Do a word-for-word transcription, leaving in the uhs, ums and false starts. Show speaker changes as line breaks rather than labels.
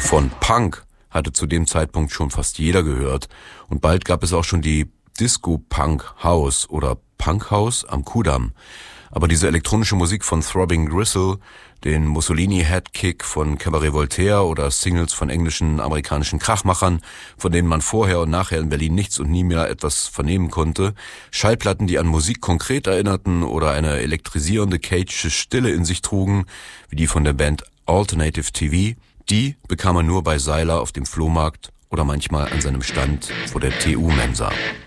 Von Punk hatte zu dem Zeitpunkt schon fast jeder gehört und bald gab es auch schon die Disco Punk House oder Punk House am Kudamm. Aber diese elektronische Musik von Throbbing Gristle, den Mussolini Headkick von Cabaret Voltaire oder Singles von englischen, amerikanischen Krachmachern, von denen man vorher und nachher in Berlin nichts und nie mehr etwas vernehmen konnte, Schallplatten, die an Musik konkret erinnerten oder eine elektrisierende, cage'sche Stille in sich trugen, wie die von der Band Alternative T V, die bekam man nur bei Seiler auf dem Flohmarkt oder manchmal an seinem Stand vor der T U-Mensa.